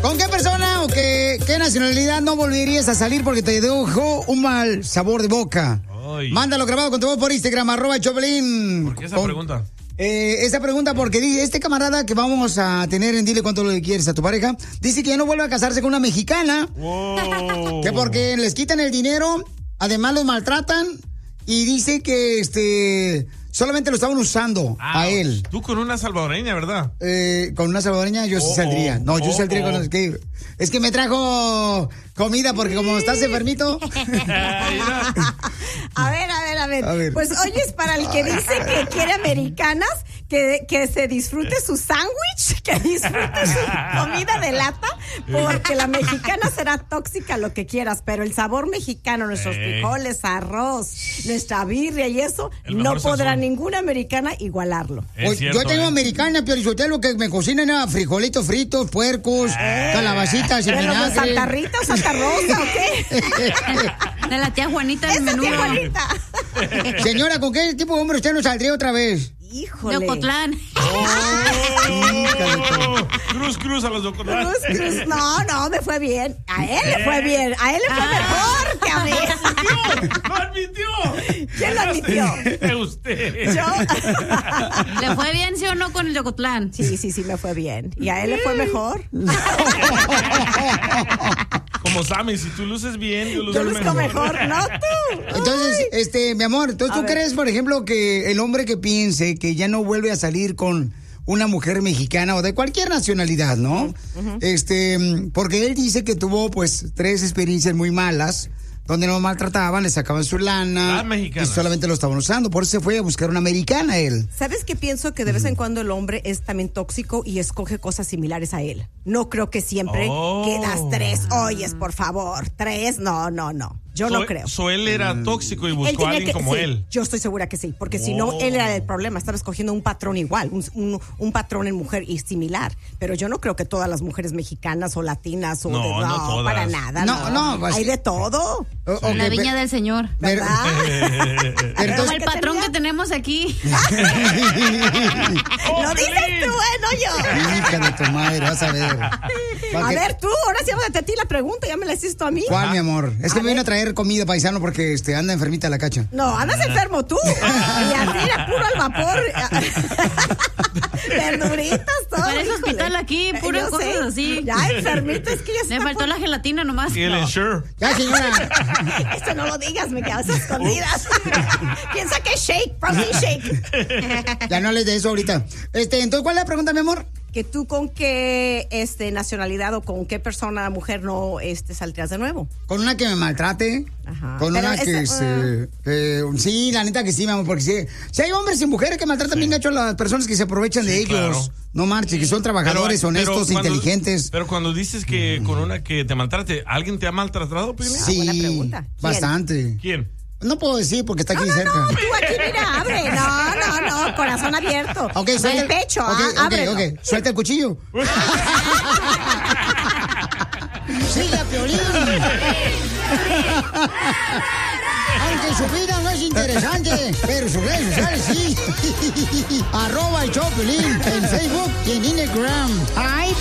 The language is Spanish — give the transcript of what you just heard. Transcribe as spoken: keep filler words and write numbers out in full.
¿Con qué persona o qué, qué nacionalidad no volverías a salir porque te dejó un mal sabor de boca? Ay. Mándalo grabado con tu voz por Instagram, arroba Choplin. ¿Por qué esa con, pregunta? Eh, esa pregunta porque dice, este camarada que vamos a tener en Dile Cuánto le quieres a tu pareja, dice que ya no vuelve a casarse con una mexicana. Wow. Que porque les quitan el dinero, además los maltratan y dice que este... solamente lo estaban usando Ouch. a él. Tú con una salvadoreña, ¿verdad? Eh, con una salvadoreña yo oh, sí saldría. No, yo oh, saldría oh. con los que... Es que me trajo comida porque como estás enfermito... a ver, a ver, a ver, a ver. Pues oye, es para el que dice que quiere americanas, que, que se disfrute su sándwich, que disfrute su comida de lata, porque la mexicana será tóxica, lo que quieras, pero el sabor mexicano, nuestros eh. frijoles, arroz, nuestra birria y eso, no podrá sazón. ninguna americana igualarlo. Oye, cierto, yo tengo eh. americana, Piolichotelo, que me cocinan a frijolitos fritos, puercos, eh. calabacitas, ¿de los de Santa Rita o Santa Rosa o qué? De la tía Juanita del menudo. Tía Juanita. Señora, ¿con qué tipo de hombre usted nos saldría otra vez? Híjole. De Ocotlán. Oh, cruz, cruz a los de Ocotlán. Cruz, cruz. No, no, me fue bien. A él le fue bien. A él le fue ah. mejor que a mí. ¡Lo admitió! ¿Quién lo admitió? Usted. ¿Yo? ¿Le fue bien, sí o no, con el de Ocotlán? Sí, sí, sí, me fue bien. ¿Y a él le fue mejor? Como Sammy, si tú luces bien, yo luzco yo luzco mejor. mejor. No tú. Entonces, Ay. este, mi amor, ¿tú, ¿tú crees, por ejemplo, que el hombre que piense que ya no vuelve a salir con una mujer mexicana o de cualquier nacionalidad, ¿no? Uh-huh. Este, porque él dice que tuvo, pues, tres experiencias muy malas, donde lo maltrataban, le sacaban su lana y solamente lo estaban usando. Por eso se fue a buscar una americana él. ¿Sabes qué pienso? Que de vez en cuando el hombre es también tóxico y escoge cosas similares a él. No creo que siempre oh. quedas tres. Oyes, por favor, tres. No, no, no. Yo so, no creo. So él era tóxico y buscó a alguien que, como sí, él. Yo estoy segura que sí, porque oh. si no, él era el problema. Estaba escogiendo un patrón igual, un, un, un patrón en mujer y similar. Pero yo no creo que todas las mujeres mexicanas o latinas o no, de, no, no todas. para nada. No, no. no pues, hay de todo. O, okay, la viña pe- del Señor. ¿Verdad? Pero como el patrón que tenemos aquí. Lo dices tú, ¿eh? No yo. Hija de tu madre, vas a ver. A que... ver, tú, ahora sí vamos a ti la pregunta, ya me la hiciste tú a mí. ¿Cuál, mi amor? Es que a me ver. vine a traer comida paisano porque este, anda enfermita la cacha. No, andas enfermo tú. Y así era puro al vapor. Verduritas, todo. Parece hospital aquí, puras cosas sé. así. Ya, enfermito, es que ya me faltó por... la gelatina nomás. Y el Ensure. Ya, señora. Esto no lo digas, me quedas escondidas. Piensa que es shake, protein shake. Ya no les de eso ahorita. Este, entonces, ¿cuál es la pregunta, mi amor? Que tú con qué este nacionalidad o con qué persona, mujer, no este saldrías de nuevo. Con una que me maltrate. Ajá. Con Pero una esa, que uh... se, eh, sí, la neta que sí, mi amor, porque sí, si hay hombres y mujeres que maltratan sí. bien gacho a las personas que se aprovechan sí, de ellos. Claro. No marches, que son trabajadores, pero, honestos, pero cuando, inteligentes. Pero cuando dices que con una que te maltrate, ¿alguien te ha maltratado, Pili? Sí, ah, buena pregunta. ¿Quién? Bastante. ¿Quién? No puedo decir porque está aquí no, no, cerca. No, tú aquí mira, abre. No, no, no, corazón abierto. Ok, suelta el pecho, okay, ah, okay, ábrelo. Ok, suelta el cuchillo. Sigue a Piolín. Aunque su vida no es interesante, pero sus redes sociales sí. Arroba el show Piolín en Facebook y en Instagram. Ay,